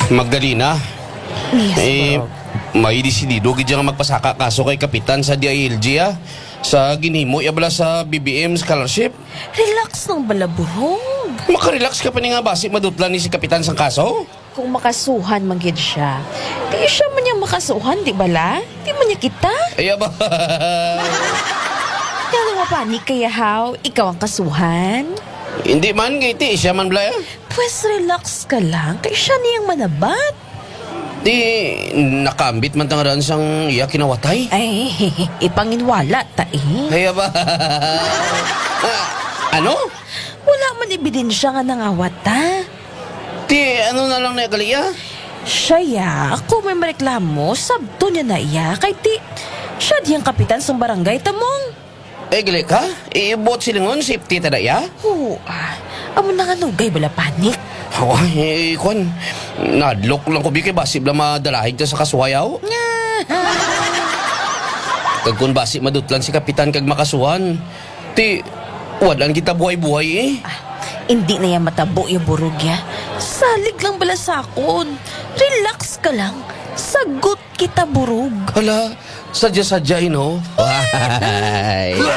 Magdalena, Yes, bro. may desidido gid nga magpasaka kaso kay kapitan sa DILG sa ginhimo bala sa BBM scholarship. Relax ng balaburong. Makarelax ka pa ni nga basi madutlan ni si kapitan sang kaso. Kung makasuhan man gid siya, di siya man niya makasuhan, di bala? Di man niya kita. Ay ba? Kaya mapanik kaya how, ikaw ang kasuhan? Hindi man giti siya man blaya. Pues relax ka lang, kay siya niyang manabat. Di nakambit man tangaran sang iya kinawatay. Ay, ipanginwala ta eh. Ay ba? Ano? Wala man ebidensya nga nangawat ta. Di ano na lang na kaliya? Siya ya, ako may mareklamo, sabto niya na iya, kay ti, siya diyang kapitan sa barangay tamong. Gali ka? Ibot silingon safety tada ya? Oo, amo na nga nugay bala panik. Ay, kwan. Nadlok lang ko kay basib lang madalahig ta sa kasuhayaw. Kag kun basi madutlan si kapitan kag makasuhan. Ti, wadan kita buhay-buhay eh. Hindi na yan matabo yung burog ya. Salig lang bala sakon. Relax ka lang. Sagot kita burog. Hala, sadya-sadya no? Ay.